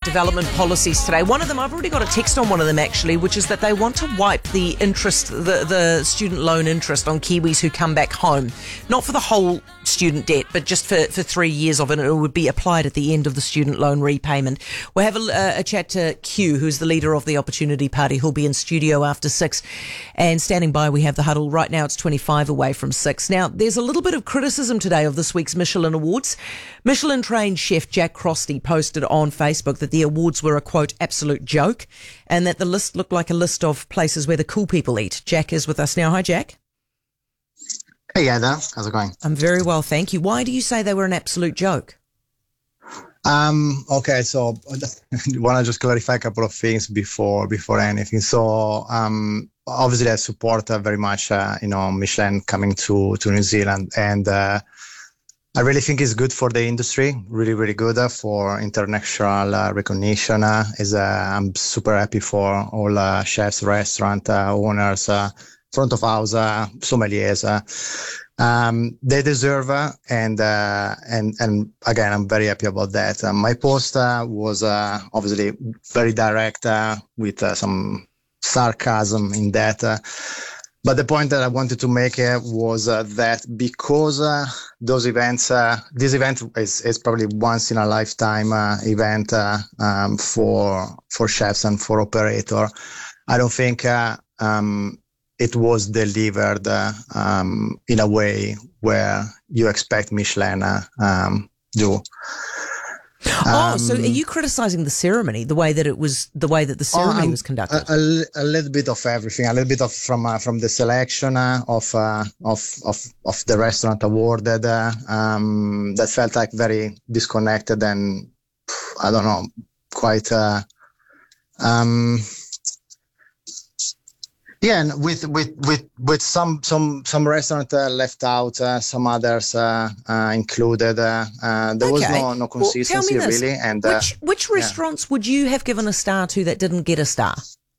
development policies today. One of them, I've already got a text on one of them actually, which is that they want to wipe the interest, the student loan interest on Kiwis who come back home. Not for the whole student debt, but just for 3 years of it. It would be applied at the end of the student loan repayment. We'll have a chat to Q, who's the leader of the Opportunity Party, who'll be in studio after 6. And standing by, we have the huddle. Right now, it's 25 away from 6. Now, there's a little bit of criticism today of this week's Michelin Awards. Michelin-trained chef Jack Crosty posted on Facebook that the awards were a, quote, absolute joke, and that the list looked like a list of places where the cool people eat. Jack is with us now. Hi, Jack. Hey, Heather. How's it going? I'm very well, thank you. Why do you say they were an absolute joke? Okay, so I want to just clarify a couple of things before anything. So, obviously I support very much, Michelin coming to New Zealand, and I really think it's good for the industry, really, really good for international recognition. I'm super happy for all chefs, restaurant owners, front of house, sommeliers. They deserve, and again, I'm very happy about that. My post was obviously very direct with some sarcasm in that. But the point that I wanted to make was that because those events, this event is probably once in a lifetime event for chefs and for operator. I don't think it was delivered in a way where you expect Michelin do. So are you criticising the ceremony, the way that the ceremony was conducted? A little bit of everything, a little bit of from the selection of the restaurant awarded that felt like very disconnected and I don't know, quite. Yeah, and with some restaurant left out, some others included. There was no consistency really. And which restaurants would you have given a star to that didn't get a star?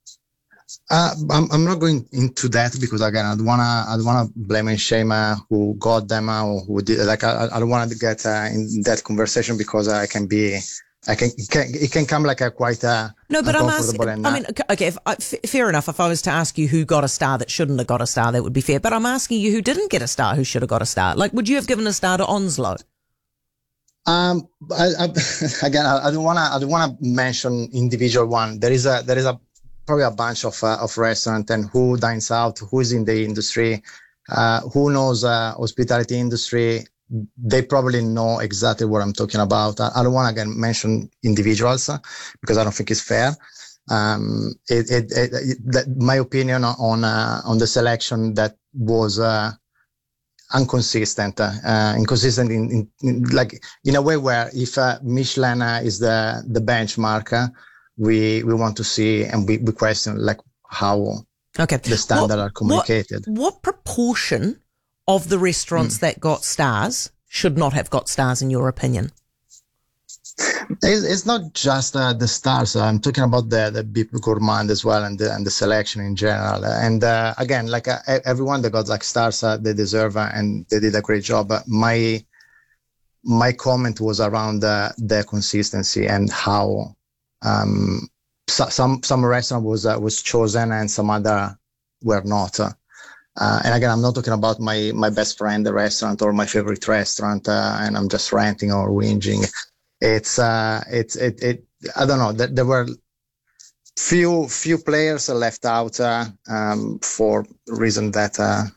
I'm not going into that because again, I don't wanna blame and shame who got them or who did. Like I don't want to get in that conversation because it can come like a quite no, but I'm asking. Okay, fair enough. If I was to ask you who got a star that shouldn't have got a star, that would be fair. But I'm asking you who didn't get a star, who should have got a star. Like, would you have given a star to Onslow? I don't wanna mention individual one. There is probably a bunch of restaurants and who dines out, who's in the industry, who knows hospitality industry. They probably know exactly what I'm talking about. I don't want to again mention individuals because I don't think it's fair. My opinion on the selection that was inconsistent in a way where if Michelin is the benchmark, we want to see and we question like how the standards are communicated. What proportion of the restaurants that got stars should not have got stars, in your opinion? It's not just the stars. I'm talking about the Bib Gourmand as well, and the selection in general. And again, like everyone that got like stars, they deserve and they did a great job. But my comment was around the consistency and how some restaurant was chosen and some other were not. And again, I'm not talking about my best friend restaurant or my favorite restaurant, and I'm just ranting or whinging. I don't know. There were few players left out for reason that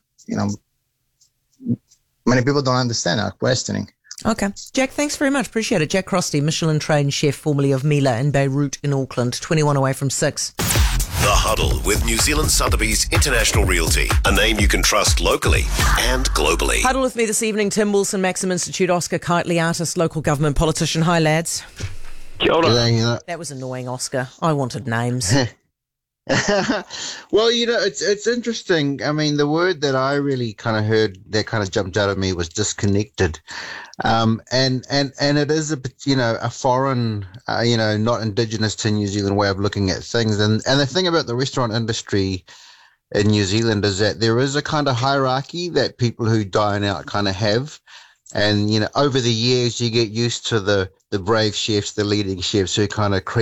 many people don't understand, are questioning. Okay. Jack, thanks very much. Appreciate it. Jack Crosty, Michelin-trained chef, formerly of Mila in Beirut in Auckland, 21 away from 6. The Huddle with New Zealand Sotheby's International Realty, a name you can trust locally and globally. Huddle with me this evening, Tim Wilson, Maxim Institute, Oscar Kitely, artist, local government politician. Hi, lads. Kia ora. That was annoying, Oscar. I wanted names. Well, it's interesting. I mean, the word that I really kind of heard that kind of jumped out at me was disconnected. And it is a foreign, not indigenous to New Zealand way of looking at things. And the thing about the restaurant industry in New Zealand is that there is a kind of hierarchy that people who dine out kind of have. And, over the years, you get used to the brave chefs, the leading chefs who kind of